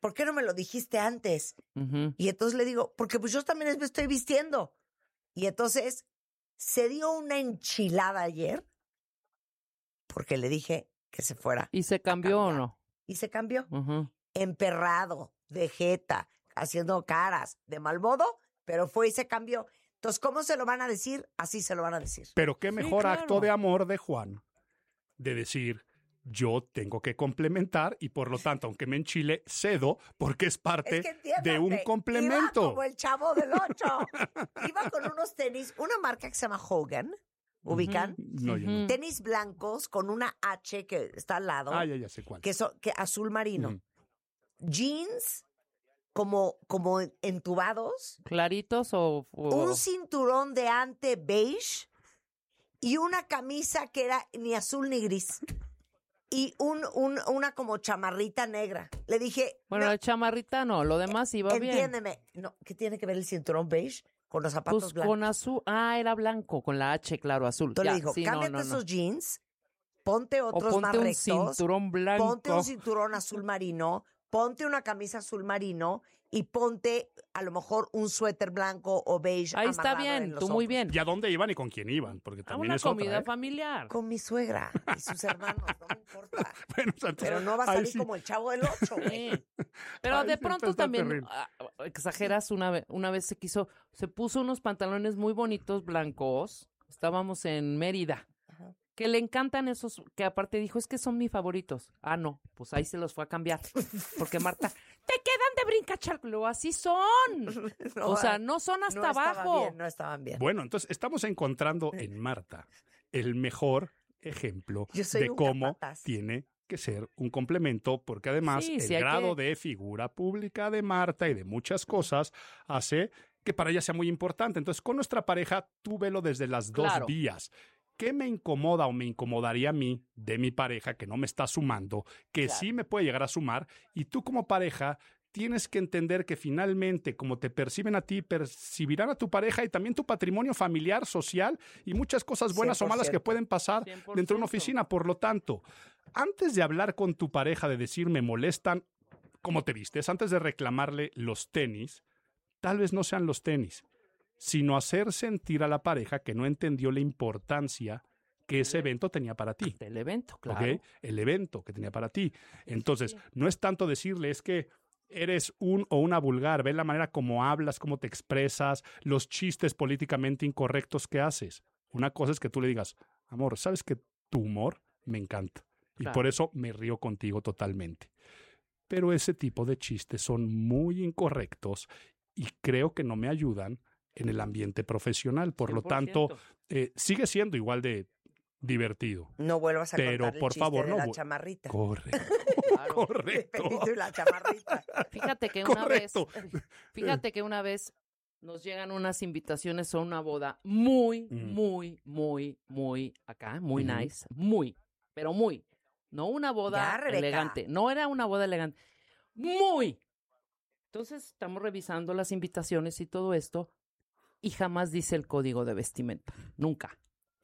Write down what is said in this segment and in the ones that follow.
¿por qué no me lo dijiste antes? Ujú. Y entonces le digo, porque pues yo también me estoy vistiendo. Y entonces se dio una enchilada ayer porque le dije que se fuera. ¿Y se cambió o no? Y se cambió. Ujú. Emperrado, de jeta, haciendo caras, de mal modo, pero fue y se cambió. Entonces, ¿cómo se lo van a decir? Así se lo van a decir. Pero qué mejor claro. acto de amor de Juan de decir, yo tengo que complementar y por lo tanto, aunque me enchile, cedo porque es parte Es que entiéndate, de un complemento. Iba como el Chavo del 8. Iba con unos tenis, una marca que se llama Hogan, ¿ubican? No, yo no. Tenis blancos con una H que está al lado. Ah, ya sé cuál. Que azul marino. Ujú. Jeans como entubados. ¿Claritos o...? Un cinturón de ante beige y una camisa que era ni azul ni gris. Y una como chamarrita negra. Le dije, Bueno, no, la chamarrita no, lo demás iba bien. entiéndeme. No, ¿qué tiene que ver el cinturón beige con los zapatos Pues blancos? con azul. Ah, era blanco, con la H, claro, azul. Entonces Ya, le digo, sí, cámbiate esos jeans, ponte otros ponte más un rectos. cinturón blanco. Ponte un cinturón azul marino, ponte una camisa azul marino y ponte a lo mejor un suéter blanco o beige. Ahí está amarrado en bien, los tú muy hombros. bien. ¿Y a dónde iban y con quién iban? Porque A también una es comida otra, ¿eh? familiar. Con mi suegra y sus hermanos, no me importa. Bueno, o sea, Pero no va a ahí salir sí. como el Chavo del 8, güey. Sí. Pero Ay, de sí, pronto está también terrible. exageras. Una vez se puso unos pantalones muy bonitos blancos. Estábamos en Mérida. Ajá. Que le encantan esos, que aparte dijo, es que son mis favoritos. Ah, no, pues ahí se los fue a cambiar. Porque Marta, te quedan de brincacharlo, así son. O sea, no son hasta no estaban abajo. bien, no estaban bien. Bueno, entonces estamos encontrando en Marta el mejor ejemplo Yo soy de un cómo capataz. tiene que ser un complemento, porque además Sí, el sí hay grado que- de figura pública de Marta y de muchas cosas hace que para ella sea muy importante. Entonces, con nuestra pareja, tú velo desde las dos Claro. vías. ¿Qué me incomoda o me incomodaría a mí de mi pareja que no me está sumando, que Claro. sí me puede llegar a sumar? Y tú como pareja tienes que entender que finalmente, como te perciben a ti, percibirán a tu pareja y también tu patrimonio familiar, social y muchas cosas buenas o malas que 100%. pueden pasar 100%. dentro de una oficina. Por lo tanto, antes de hablar con tu pareja, de decir me molestan cómo te vistes, antes de reclamarle los tenis, tal vez no sean los tenis, sino hacer sentir a la pareja que no entendió la importancia que ese evento tenía para ti. Del evento, claro. ¿Ok? El evento que tenía para ti. Entonces, no es tanto decirle, es que eres un o una vulgar, ve la manera como hablas, cómo te expresas, los chistes políticamente incorrectos que haces. Una cosa es que tú le digas, amor, ¿sabes que tu humor me encanta? Y Claro. por eso me río contigo totalmente. Pero ese tipo de chistes son muy incorrectos y creo que no me ayudan en el ambiente profesional. Por lo 100%. tanto, sigue siendo igual de divertido. No vuelvas a Pero, contar el por chiste favor, de no la vu- chamarrita. Correcto. Claro. Correcto. De Pepito y la chamarrita. Fíjate que Correcto. una vez nos llegan unas invitaciones a una boda muy, Mm. muy acá, muy Ujú. nice, muy, pero muy. No una boda Ya, Rebeca. elegante, no era una boda elegante, muy. Entonces estamos revisando las invitaciones y todo esto y jamás dice el código de vestimenta, nunca.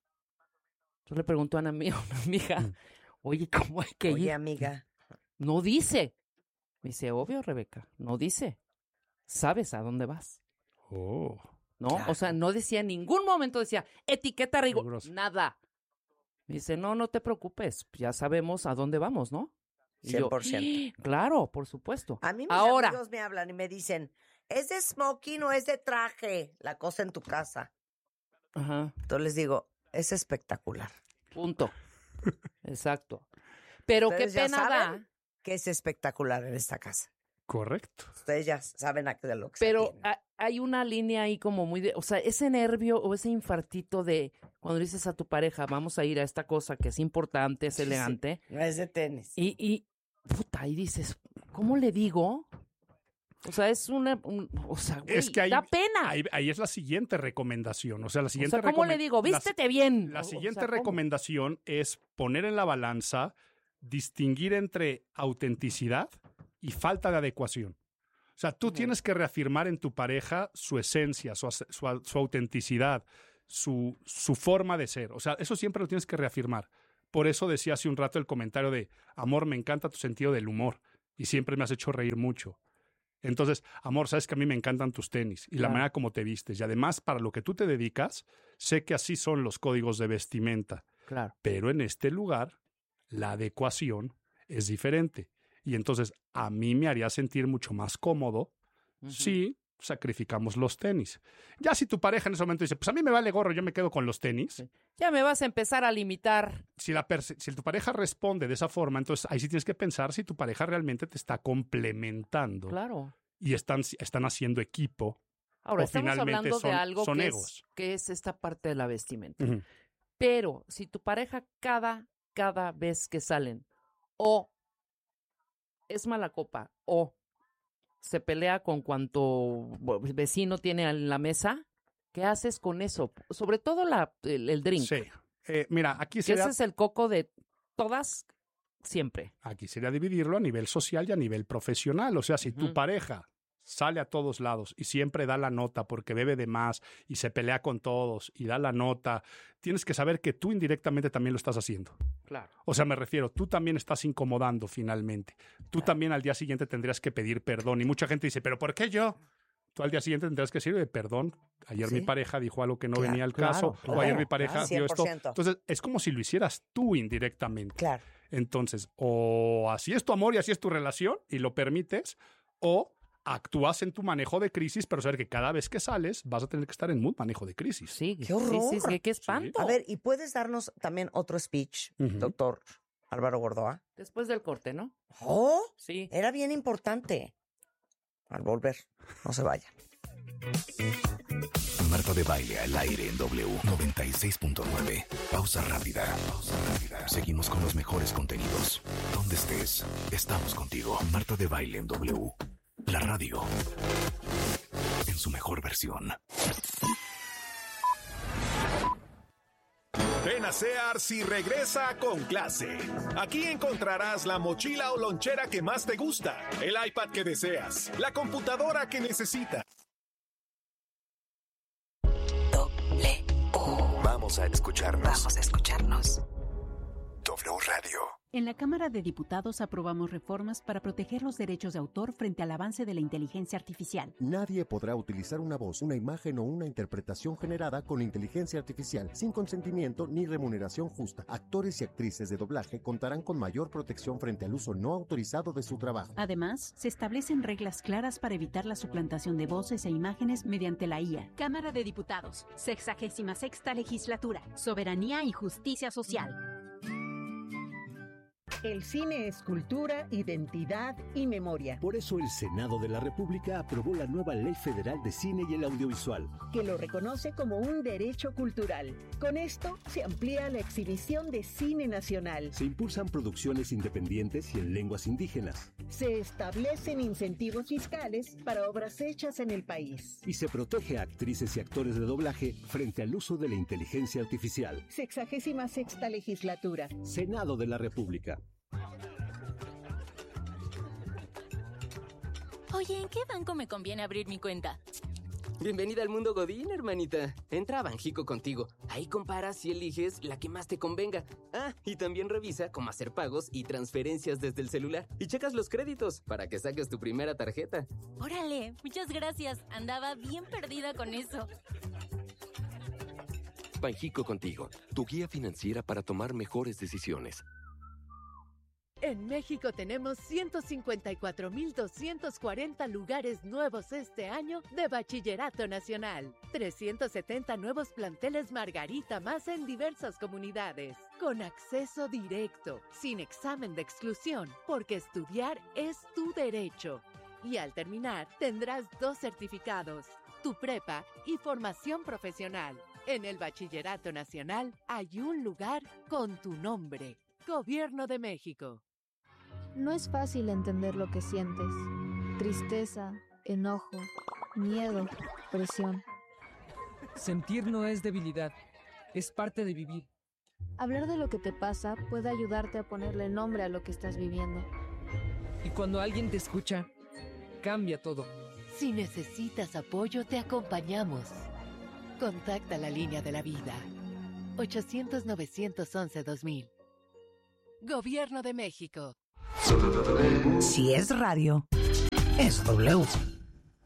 Yo le pregunto a una amiga, oye, ¿cómo hay que Oye, ir? amiga. No dice. Me dice, obvio, Rebeca, no dice. Sabes a dónde vas, Oh. ¿no? Claro. O sea, no decía en ningún momento, decía, etiqueta rigor, Riguroso. nada. Me dice, no te preocupes, ya sabemos a dónde vamos, ¿no? Y yo, 100%. claro, por supuesto. A mí mis Ahora, amigos me hablan y me dicen, ¿es de smoking o es de traje la cosa en tu casa? ajá, Entonces les digo, es espectacular. punto. Exacto. Pero qué Ustedes ya pena da. saben que es espectacular en esta casa. Correcto. Ustedes ya saben a qué de lo que se Pero atienen. hay una línea ahí como muy de, o sea, ese nervio o ese infartito de cuando dices a tu pareja, vamos a ir a esta cosa que es importante, es Sí, sí. elegante, No es de tenis. y puta, y dices, ¿cómo le digo? O sea, es o sea, güey, Es que ahí, da pena. ahí es la siguiente recomendación. O sea, la O siguiente sea, ¿cómo le digo? Vístete bien. La O siguiente sea, ¿cómo? recomendación es poner en la balanza, distinguir entre autenticidad y falta de adecuación. O sea, tú tienes que reafirmar en tu pareja su esencia, su autenticidad, su forma de ser. O sea, eso siempre lo tienes que reafirmar. Por eso decía hace un rato el comentario de, amor, me encanta tu sentido del humor. y siempre me has hecho reír mucho. Entonces, amor, sabes que a mí me encantan tus tenis y la Claro. manera como te vistes. Y además, para lo que tú te dedicas, sé que así son los códigos de vestimenta. Claro. Pero en este lugar, la adecuación es diferente. Y entonces, a mí me haría sentir mucho más cómodo Ujú. si sacrificamos los tenis. Ya si tu pareja en ese momento dice, pues a mí me vale gorro, yo me quedo con los tenis. Sí. Ya me vas a empezar a limitar. Si tu pareja responde de esa forma, entonces ahí sí tienes que pensar si tu pareja realmente te está complementando Claro. y están haciendo equipo. Ahora, O estamos finalmente hablando de algo son que egos. que es esta parte de la vestimenta. Ujú. Pero si tu pareja cada vez que salen o es mala copa o se pelea con cuanto vecino tiene en la mesa, ¿qué haces con eso? Sobre todo el drink. Sí. Mira, aquí Que sería, ese es el coco de todas siempre. aquí sería dividirlo a nivel social y a nivel profesional. O sea, si tu Ujú. pareja sale a todos lados y siempre da la nota porque bebe de más y se pelea con todos y da la nota, tienes que saber que tú indirectamente también lo estás haciendo. Claro. O sea, me refiero, tú también estás incomodando finalmente. Tú Claro. también al día siguiente tendrías que pedir perdón. Y mucha gente dice, ¿pero por qué yo? Tú al día siguiente tendrás que decir, perdón, ayer Sí. mi pareja dijo algo que no Claro, venía al claro, caso, claro, o ayer mi pareja claro. dio esto. 100%. Entonces, es como si lo hicieras tú indirectamente. Claro. Entonces, o así es tu amor y así es tu relación y lo permites, o actúas en tu manejo de crisis, pero saber que cada vez que sales vas a tener que estar en mood manejo de crisis. Sí, ¡Qué horror! sí, sí, qué espanto. A ver, ¿y puedes darnos también otro speech, Ujú. doctor Álvaro Gordoa? Después del corte, ¿no? ¡Oh! Sí. Era bien importante. Al volver, no se vayan. Marta de Baile al aire en W 96.9. Pausa rápida. Seguimos con los mejores contenidos. Donde estés, estamos contigo. Marta de Baile en W. La radio. En su mejor versión. Ven a Sears y regresa con clase. Aquí encontrarás la mochila o lonchera que más te gusta, el iPad que deseas, la computadora que necesitas. Vamos a escucharnos. W Radio. En la Cámara de Diputados aprobamos reformas para proteger los derechos de autor frente al avance de la inteligencia artificial. Nadie podrá utilizar una voz, una imagen o una interpretación generada con inteligencia artificial sin consentimiento ni remuneración justa. Actores y actrices de doblaje contarán con mayor protección frente al uso no autorizado de su trabajo. Además, se establecen reglas claras para evitar la suplantación de voces e imágenes mediante la IA. Cámara de Diputados, 66ª Legislatura, Soberanía y Justicia Social. El cine es cultura, identidad y memoria, Por eso el Senado de la República aprobó la nueva Ley Federal de Cine y el Audiovisual. que lo reconoce como un derecho cultural. Con esto se amplía la exhibición de cine nacional. Se impulsan producciones independientes y en lenguas indígenas. Se establecen incentivos fiscales para obras hechas en el país. Y se protege a actrices y actores de doblaje frente al uso de la inteligencia artificial. 66ª Legislatura. Senado de la República. Oye, ¿en qué banco me conviene abrir mi cuenta? Bienvenida al mundo Godín, hermanita. Entra a Banjico contigo. Ahí comparas y eliges la que más te convenga. Ah, y también revisa cómo hacer pagos y transferencias desde el celular. Y checas los créditos para que saques tu primera tarjeta. Órale, muchas gracias. Andaba bien perdida con eso. Banjico contigo, tu guía financiera para tomar mejores decisiones. En México tenemos 154,240 lugares nuevos este año de Bachillerato Nacional. 370 nuevos planteles Margarita más en diversas comunidades. Con acceso directo, sin examen de exclusión, porque estudiar es tu derecho. Y al terminar, tendrás 2 certificados, tu prepa y formación profesional. En el Bachillerato Nacional hay un lugar con tu nombre. Gobierno de México. No es fácil entender lo que sientes. Tristeza, enojo, miedo, presión. Sentir no es debilidad, es parte de vivir. Hablar de lo que te pasa puede ayudarte a ponerle nombre a lo que estás viviendo. Y cuando alguien te escucha, cambia todo. Si necesitas apoyo, te acompañamos. Contacta la línea de la vida. 800-911-2000. Gobierno de México. Si es radio, es W.